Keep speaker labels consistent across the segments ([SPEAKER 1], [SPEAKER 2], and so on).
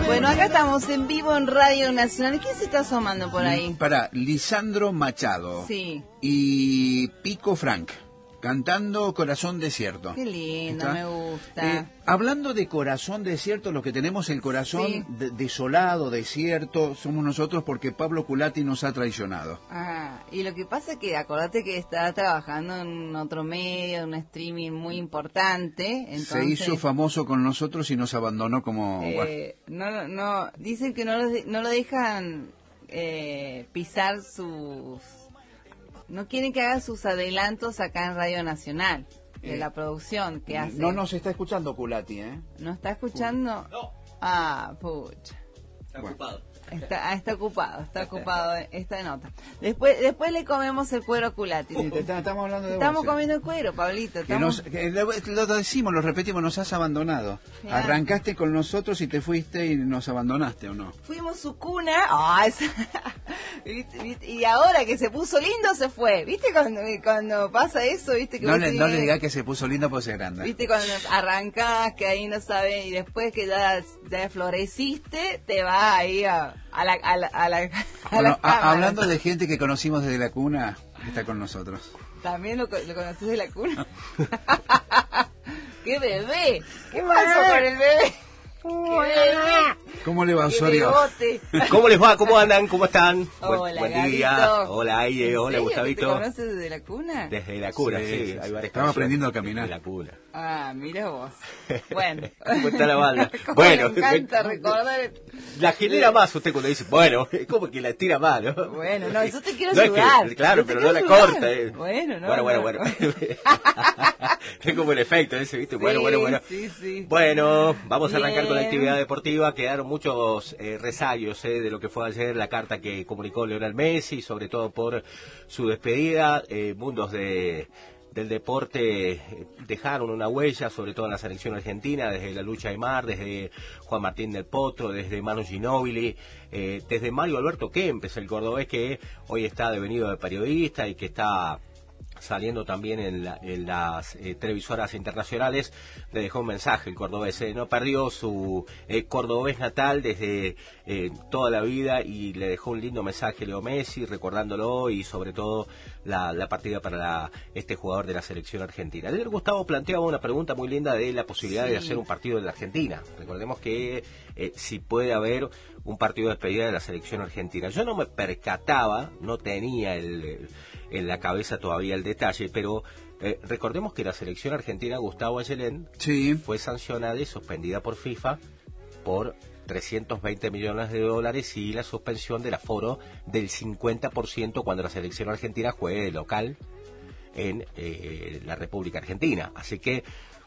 [SPEAKER 1] Bueno, acá estamos en vivo en Radio Nacional. ¿Quién se está asomando por ahí?
[SPEAKER 2] Para Lisandro Machado.
[SPEAKER 1] Sí.
[SPEAKER 2] Y Pico Frank, cantando Corazón Desierto.
[SPEAKER 1] Qué lindo,
[SPEAKER 2] ¿Está?
[SPEAKER 1] me gusta.
[SPEAKER 2] Hablando de corazón desierto, los que tenemos el corazón
[SPEAKER 1] Sí.
[SPEAKER 2] desolado, desierto, somos nosotros porque Pablo Culati nos ha traicionado.
[SPEAKER 1] Ah, y lo que pasa es que acordate que está trabajando en otro medio, un streaming muy importante. Entonces,
[SPEAKER 2] Se hizo famoso con nosotros y nos abandonó como...
[SPEAKER 1] no, dicen que no lo dejan pisar sus... No quieren que haga sus adelantos acá en Radio Nacional, de la producción que hace.
[SPEAKER 2] No nos está escuchando Culati, ¿eh?
[SPEAKER 1] ¿No está escuchando?
[SPEAKER 3] No.
[SPEAKER 1] Ah, pucha.
[SPEAKER 3] Está ocupado.
[SPEAKER 1] Está ocupado esta nota. Después le comemos el cuero a Culati.
[SPEAKER 2] Sí, estamos hablando de
[SPEAKER 1] Estamos
[SPEAKER 2] vos,
[SPEAKER 1] comiendo el cuero, Pablito.
[SPEAKER 2] lo decimos, lo repetimos, nos has abandonado.
[SPEAKER 1] Claro.
[SPEAKER 2] Arrancaste con nosotros y te fuiste y nos abandonaste, ¿o no?
[SPEAKER 1] Fuimos su cuna. ¿Viste? Y ahora que se puso lindo se fue. ¿Viste cuando pasa eso? ¿Viste que
[SPEAKER 2] No
[SPEAKER 1] vos
[SPEAKER 2] le
[SPEAKER 1] tenés-
[SPEAKER 2] digas que se puso lindo porque es grande.
[SPEAKER 1] ¿Viste cuando arrancás que ahí no sabes y después que ya floreciste te vas ahí a la
[SPEAKER 2] Bueno,
[SPEAKER 1] cámara?
[SPEAKER 2] hablando de gente que conocimos desde la cuna, está con nosotros.
[SPEAKER 1] ¿También lo conocés de la cuna? ¡Qué bebé! ¿Qué pasó con el bebé? ¡Qué bebé!
[SPEAKER 2] ¿Cómo le va,
[SPEAKER 1] ¡Qué
[SPEAKER 2] Osorio?
[SPEAKER 1] bebote!
[SPEAKER 3] ¿Cómo les va? ¿Cómo andan? ¿Cómo están?
[SPEAKER 1] Hola,
[SPEAKER 3] buen día.
[SPEAKER 1] Gabito.
[SPEAKER 3] Hola, Aire.
[SPEAKER 1] ¿En
[SPEAKER 3] Hola,
[SPEAKER 1] serio
[SPEAKER 3] Gustavito.
[SPEAKER 1] que te conoces desde la cuna?
[SPEAKER 3] Desde la cuna,
[SPEAKER 2] Sí,
[SPEAKER 3] sí.
[SPEAKER 2] sí,
[SPEAKER 3] Hay
[SPEAKER 2] sí.
[SPEAKER 3] varias
[SPEAKER 2] Estaba
[SPEAKER 3] canciones
[SPEAKER 2] aprendiendo a caminar.
[SPEAKER 3] Desde la cuna.
[SPEAKER 1] Ah, mira vos. Bueno.
[SPEAKER 3] ¿Cómo está la banda?
[SPEAKER 1] Cómo
[SPEAKER 3] Bueno,
[SPEAKER 1] me encanta recordar.
[SPEAKER 3] la genera más usted cuando dice, bueno, es como que la estira más, ¿no?
[SPEAKER 1] Bueno, no, yo te quiero
[SPEAKER 3] No es
[SPEAKER 1] ayudar.
[SPEAKER 3] que, claro,
[SPEAKER 1] Yo te
[SPEAKER 3] pero no
[SPEAKER 1] quiero
[SPEAKER 3] la
[SPEAKER 1] ayudar.
[SPEAKER 3] corta.
[SPEAKER 1] Bueno, no.
[SPEAKER 3] Bueno. Es como el efecto ese, ¿viste?
[SPEAKER 1] Sí,
[SPEAKER 3] Bueno.
[SPEAKER 1] Sí.
[SPEAKER 3] Bueno, vamos a arrancar con la
[SPEAKER 1] Bien.
[SPEAKER 3] actividad deportiva. Quedaron muchos resayos de lo que fue ayer la carta que comunicó Lionel Messi, sobre todo por su despedida. Mundos del deporte dejaron una huella, sobre todo en la selección argentina, desde la lucha de Mar, desde Juan Martín del Potro, desde Manu Ginóbili, desde Mario Alberto Kempes, el cordobés que hoy está devenido de periodista y que está saliendo también en las televisoras internacionales. Le dejó un mensaje el cordobés, no perdió su cordobés natal desde toda la vida, y le dejó un lindo mensaje Leo Messi, recordándolo, y sobre todo la partida para este jugador de la selección argentina. Ayer Gustavo planteaba una pregunta muy linda de la posibilidad de hacer un partido de la Argentina. Recordemos que si puede haber un partido de despedida de la selección argentina. Yo no me percataba, no tenía en la cabeza todavía el detalle, pero recordemos que la selección argentina, Gustavo Ayelén,
[SPEAKER 2] Sí.
[SPEAKER 3] fue sancionada y suspendida por FIFA por 320 millones de dólares y la suspensión del aforo del 50% cuando la selección argentina juegue de local en la República Argentina. Así que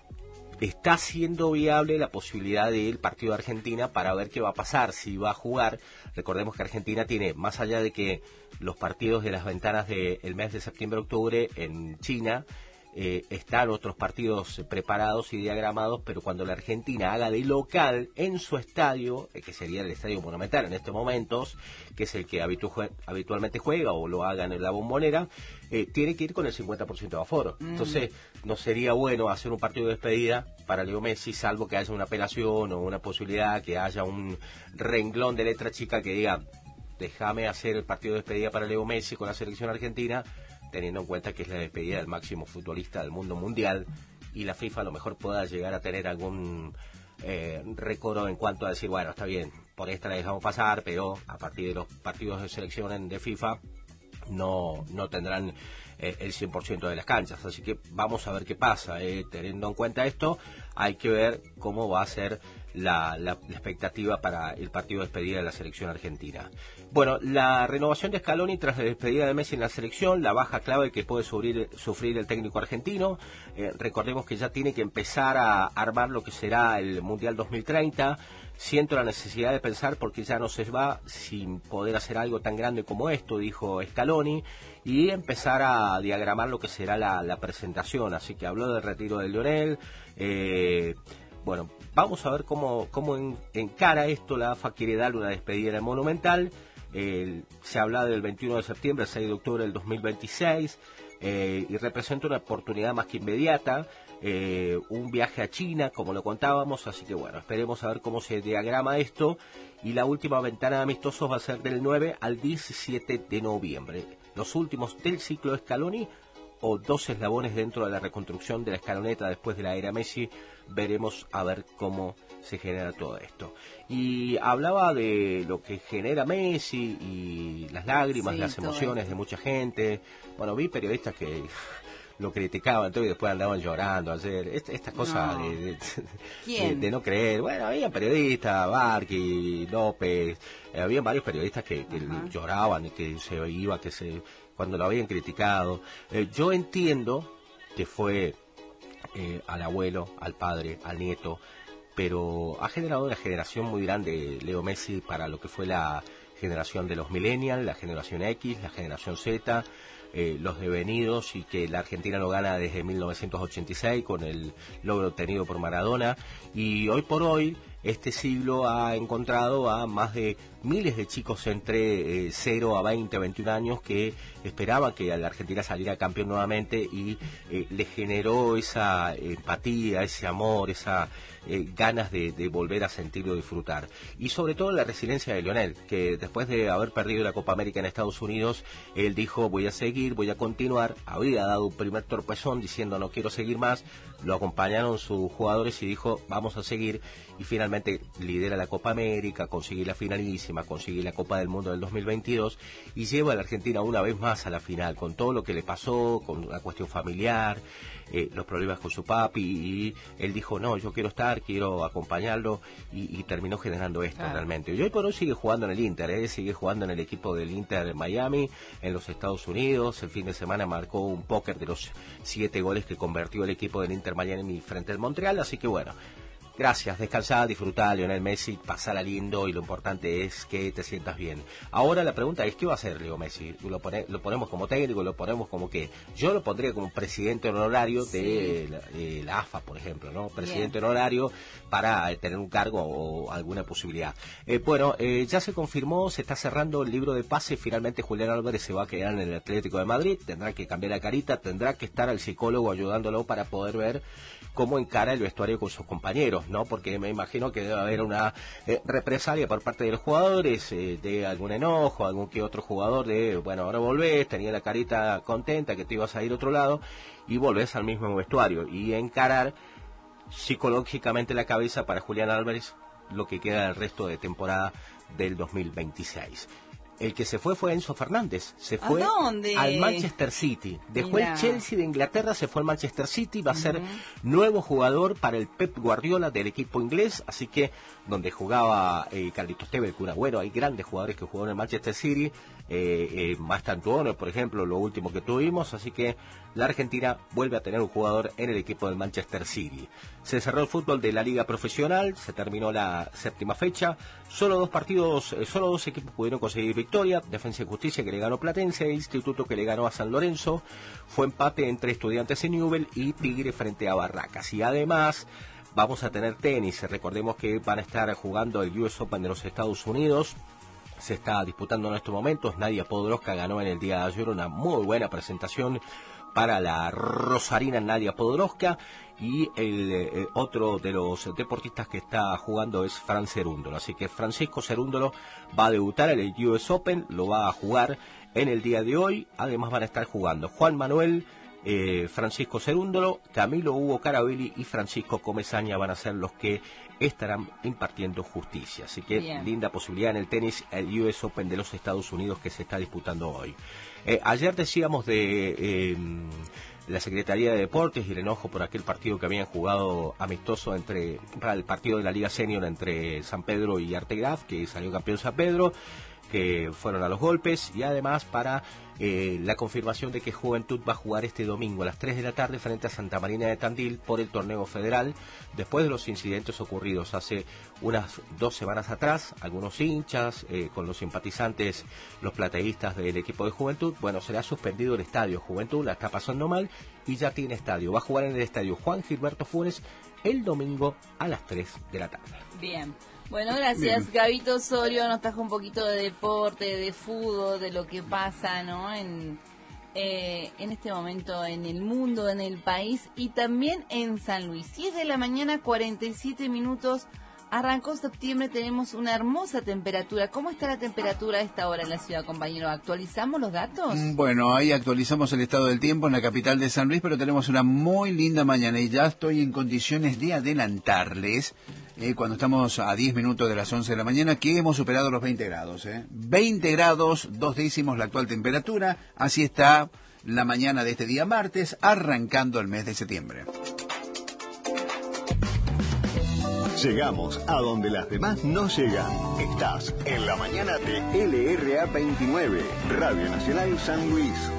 [SPEAKER 3] está siendo viable la posibilidad del partido de Argentina para ver qué va a pasar, si va a jugar. Recordemos que Argentina tiene, más allá de que los partidos de las ventanas del mes de septiembre-octubre en China, están otros partidos preparados y diagramados, pero cuando la Argentina haga de local en su estadio, que sería el Estadio Monumental en estos momentos, que es el que habitualmente juega, o lo hagan en la Bombonera, tiene que ir con el 50% de aforo. Entonces, no sería bueno hacer un partido de despedida para Leo Messi, salvo que haya una apelación o una posibilidad, que haya un renglón de letra chica que diga, déjame hacer el partido de despedida para Leo Messi con la selección argentina, teniendo en cuenta que es la despedida del máximo futbolista del mundo mundial, y la FIFA a lo mejor pueda llegar a tener algún récord en cuanto a decir, bueno, está bien, por esta la dejamos pasar, pero a partir de los partidos de selección de FIFA no tendrán el 100% de las canchas. Así que vamos a ver qué pasa. Teniendo en cuenta esto, hay que ver cómo va a ser la expectativa para el partido de despedida de la selección argentina. Bueno, la renovación de Scaloni tras la despedida de Messi en la selección, la baja clave que puede sufrir el técnico argentino. Recordemos que ya tiene que empezar a armar lo que será el Mundial 2030. Siento la necesidad de pensar porque ya no se va sin poder hacer algo tan grande como esto, dijo Scaloni, y empezar a diagramar lo que será la presentación. Así que habló del retiro de Lionel. Bueno, vamos a ver cómo encara esto. La AFA quiere darle una despedida en el Monumental. Se habla del 21 de septiembre al 6 de octubre del 2026. Y representa una oportunidad más que inmediata. un viaje a China, como lo contábamos, así que bueno, esperemos a ver cómo se diagrama esto. Y la última ventana de amistosos va a ser del 9 al 17 de noviembre. Los últimos del ciclo Scaloni, o 2 eslabones dentro de la reconstrucción de la escaloneta después de la era Messi. Veremos a ver cómo se genera todo esto. Y hablaba de lo que genera Messi y las lágrimas, sí, las emociones de mucha gente. Bueno, vi periodistas que lo criticaban todo y después andaban llorando ayer. Estas cosas de no creer. Bueno, había periodistas, Barqui, López, había varios periodistas que lloraban y que se iba, cuando lo habían criticado. Yo entiendo que fue al abuelo, al padre, al nieto, pero ha generado una generación muy grande, Leo Messi, para lo que fue la generación de los millennials, la generación X, la generación Z, los devenidos, y que la Argentina lo gana desde 1986 con el logro obtenido por Maradona. Y hoy por hoy este siglo ha encontrado a más de miles de chicos entre 0 a 20, 21 años que esperaban que la Argentina saliera campeón nuevamente, y le generó esa empatía, ese amor, esa ganas de volver a sentirlo, disfrutar. Y sobre todo la resiliencia de Lionel, que después de haber perdido la Copa América en Estados Unidos, él dijo: voy a seguir, voy a continuar. Había dado un primer tropezón diciendo: no quiero seguir más. Lo acompañaron sus jugadores y dijo: vamos a seguir. Y finalmente lidera la Copa América, consigue la finalísima, consigue la Copa del Mundo del 2022 y lleva a la Argentina una vez más a la final, con todo lo que le pasó, con la cuestión familiar, los problemas con su papi, y él dijo: no, yo quiero estar, quiero acompañarlo, y terminó generando esto realmente. Y hoy por hoy sigue jugando en el Inter, sigue jugando en el equipo del Inter de Miami, en los Estados Unidos. El fin de semana marcó un póker de los 7 goles que convirtió el equipo del Inter Miami frente al Montreal, así que bueno. Gracias, descansá, disfrutá, Lionel Messi, pasala lindo, y lo importante es que te sientas bien. Ahora la pregunta es: ¿qué va a hacer Leo Messi? ¿Lo ponemos como técnico? ¿Lo ponemos como qué? Yo lo pondría como presidente honorario de la AFA, por ejemplo, ¿no? Presidente honorario para tener un cargo o alguna posibilidad. Ya se confirmó, se está cerrando el libro de pase. Finalmente Julián Álvarez se va a quedar en el Atlético de Madrid, tendrá que cambiar la carita, tendrá que estar al psicólogo ayudándolo para poder ver cómo encara el vestuario con sus compañeros, ¿no? Porque me imagino que debe haber una represalia por parte de los jugadores, de algún enojo, algún que otro jugador de: bueno, ahora volvés, tenía la carita contenta que te ibas a ir a otro lado, y volvés al mismo vestuario, y encarar psicológicamente la cabeza para Julián Álvarez lo que queda del resto de temporada del 2026. El que se fue Enzo Fernández, se fue al Manchester City, dejó el Chelsea de Inglaterra, se fue al Manchester City, va a ser nuevo jugador para el Pep Guardiola del equipo inglés, así que donde jugaba Carlitos Tevez, el Kun Agüero, hay grandes jugadores que jugaron en el Manchester City, Mastantuono, por ejemplo, lo último que tuvimos, así que la Argentina vuelve a tener un jugador en el equipo del Manchester City. Se cerró el fútbol de la liga profesional, se terminó la 7ª fecha, solo 2 equipos pudieron conseguir victoria: Defensa y Justicia, que le ganó Platense, Instituto, que le ganó a San Lorenzo, fue empate entre Estudiantes y Newell, y Tigre frente a Barracas. Y además vamos a tener tenis, recordemos que van a estar jugando el US Open de los Estados Unidos, se está disputando en estos momentos. Nadia Podoroska ganó en el día de ayer, una muy buena presentación para la rosarina Nadia Podoroska, y el otro de los deportistas que está jugando es Fran Cerúndolo, así que Francisco Cerúndolo va a debutar en el US Open, lo va a jugar en el día de hoy. Además van a estar jugando Juan Manuel, Francisco Cerúndolo, Camilo Hugo Carabelli y Francisco Comesaña van a ser los que estarán impartiendo justicia. Así que linda posibilidad en el tenis, el US Open de los Estados Unidos, que se está disputando hoy. Ayer decíamos de la Secretaría de Deportes y el enojo por aquel partido que habían jugado amistoso para el partido de la Liga Senior entre San Pedro y Artegraf, que salió campeón San Pedro, que fueron a los golpes, y además para la confirmación de que Juventud va a jugar este domingo a las 3 de la tarde frente a Santa Marina de Tandil por el torneo federal, después de los incidentes ocurridos hace unas 2 semanas atrás. Algunos hinchas, con los simpatizantes, los plateístas del equipo de Juventud, bueno, será suspendido el estadio. Juventud la está pasando mal y ya tiene estadio, va a jugar en el estadio Juan Gilberto Funes el domingo a las 3 de la tarde.
[SPEAKER 1] Bien. Bueno, gracias. Gabito Osorio nos trajo un poquito de deporte, de fútbol, de lo que pasa, ¿no? En en este momento en el mundo, en el país y también en San Luis. 10 de la mañana, 47 minutos. Arrancó septiembre, tenemos una hermosa temperatura. ¿Cómo está la temperatura a esta hora en la ciudad, compañero? ¿Actualizamos los datos?
[SPEAKER 2] Bueno, ahí actualizamos el estado del tiempo en la capital de San Luis, pero tenemos una muy linda mañana y ya estoy en condiciones de adelantarles, cuando estamos a 10 minutos de las 11 de la mañana, que hemos superado los 20 grados. 20 grados, 2 décimos la actual temperatura. Así está la mañana de este día martes, arrancando el mes de septiembre.
[SPEAKER 4] Llegamos a donde las demás no llegan. Estás en la mañana de LRA 29, Radio Nacional San Luis.